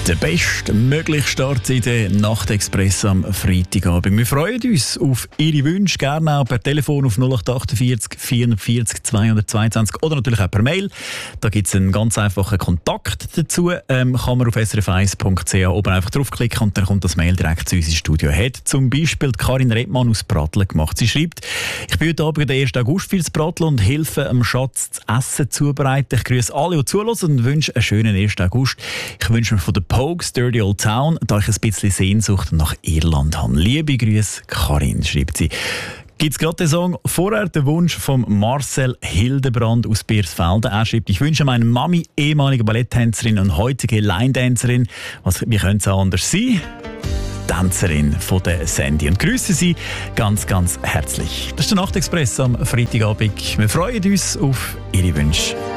Der bestmögliche Start in den Nachtexpress am Freitagabend. Wir freuen uns auf Ihre Wünsche, gerne auch per Telefon auf 0848 440 222 oder natürlich auch per Mail. Da gibt es einen ganz einfachen Kontakt dazu. Kann man auf srf1.ch oben einfach draufklicken und dann kommt das Mail direkt zu uns ins Studio. Hat zum Beispiel Karin Redmann aus Pratteln gemacht. Sie schreibt: Ich bin heute Abend den 1. August fürs Pratteln und helfe dem Schatz das Essen zubereiten. Ich grüße alle, die zuhören und wünsche einen schönen 1. August. Ich wünsche mir von der Pogues Dirty Old Town, da ich ein bisschen Sehnsucht nach Irland habe. Liebe Grüße, Karin, schreibt sie. Gibt es gerade den Song vorher, den Wunsch von Marcel Hildebrand aus Biersfelden. Er schreibt: Ich wünsche meiner Mami, ehemalige Balletttänzerin und heutige Line-Dancerin, wie könnte es auch anders sein? Tänzerin von der Sandy. Und grüße Sie ganz, ganz herzlich. Das ist der Nachtexpress am Freitagabend. Wir freuen uns auf Ihre Wünsche.